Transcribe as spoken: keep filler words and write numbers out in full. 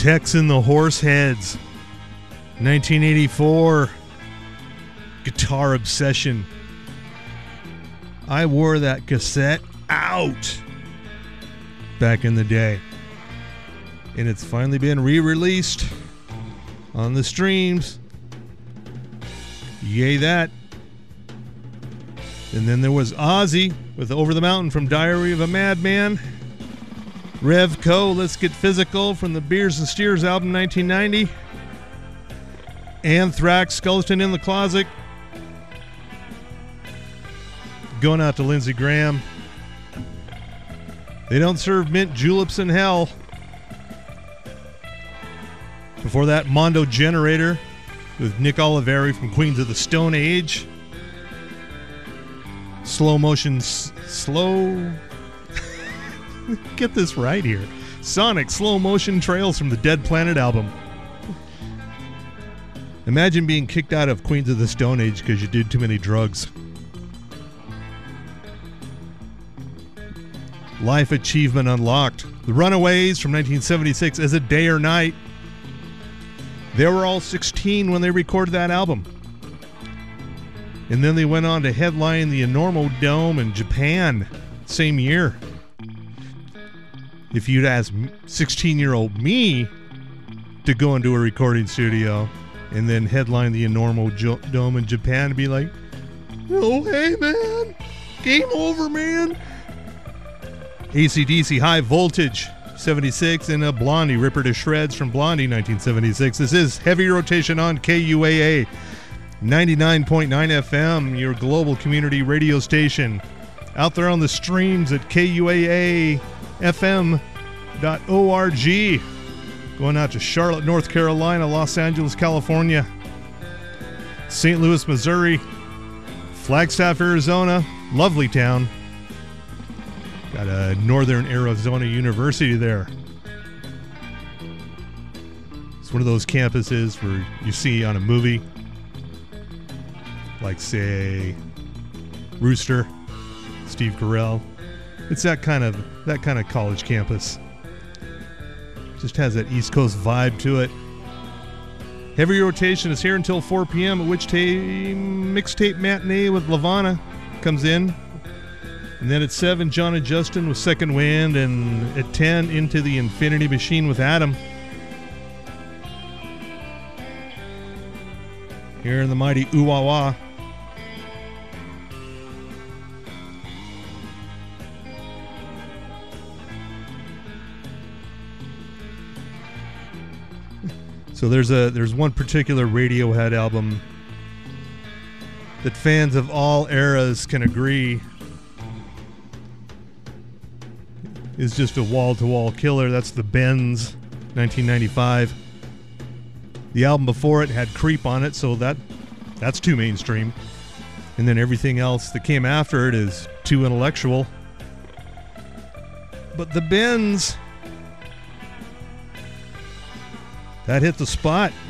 Tex and the Horseheads, nineteen eighty-four, Guitar Obsession. I wore that cassette out back in the day, and it's finally been re-released on the streams. Yay that. And then there was Ozzy with Over the Mountain from Diary of a Madman. Revco, Let's Get Physical from the Beers and Steers album, nineteen ninety. Anthrax, Skeleton in the Closet. Going out to Lindsey Graham. They Don't Serve Mint Juleps in Hell. Before that, Mondo Generator with Nick Oliveri from Queens of the Stone Age. Slow motion, s- slow... Get this right here. Sonic Slow Motion Trails from the Dead Planet album. Imagine being kicked out of Queens of the Stone Age because you did too many drugs. Life Achievement Unlocked. The Runaways from nineteen seventy-six, As a Day or Night. They were all sixteen when they recorded that album. And then they went on to headline the Enormo Dome in Japan same year. If you'd ask sixteen-year-old me to go into a recording studio and then headline the Enormo jo- Dome in Japan, to be like, oh, hey, man, game over, man. A C D C High Voltage, seventy-six, and a Blondie, Ripper to Shreds from Blondie, nineteen seventy-six. This is Heavy Rotation on K U A A, ninety-nine point nine F M, your global community radio station. Out there on the streams at K U A A F M dot org. Going out to Charlotte, North Carolina, Los Angeles, California, Saint Louis, Missouri, Flagstaff, Arizona, lovely town. Got a Northern Arizona University there. It's one of those campuses where you see on a movie, like, say, Rooster, Steve Carell. It's that kind of that kind of college campus. Just has that East Coast vibe to it. Heavy Rotation is here until four p.m. at which time Mixtape Matinee with Lavana comes in. And then at seven, John and Justin with Second Wind. And at ten, Into the Infinity Machine with Adam. Here in the mighty Ooh-Wah-Wah. So there's a there's one particular Radiohead album that fans of all eras can agree is just a wall-to-wall killer. That's The Bends, nineteen ninety-five. The album before it had Creep on it, so that that's too mainstream. And then everything else that came after it is too intellectual. But The Bends, that hit the spot.